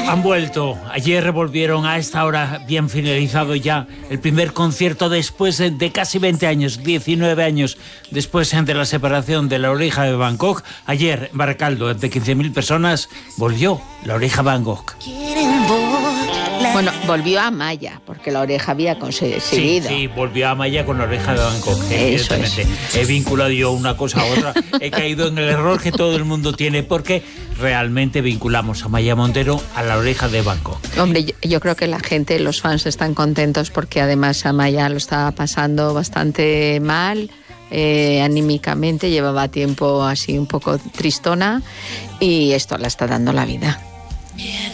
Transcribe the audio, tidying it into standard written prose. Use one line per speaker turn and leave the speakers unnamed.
Han vuelto. Ayer volvieron a esta hora, bien finalizado ya el primer concierto después de casi 20 años, 19 años después de la separación de La Oreja de Van Gogh. Ayer en Baracaldo, ante 15.000 personas, volvió La Oreja Van Gogh.
Bueno, volvió a Amaya, porque La Oreja había conseguido.
Sí, volvió a Amaya con La Oreja de Van Gogh, evidentemente. He vinculado yo una cosa a otra. He caído en el error que todo el mundo tiene, porque realmente vinculamos a Amaya Montero a La Oreja de Van Gogh.
Hombre, yo creo que la gente, los fans están contentos porque además Amaya lo estaba pasando bastante mal. Anímicamente, llevaba tiempo así un poco tristona y esto le está dando la vida.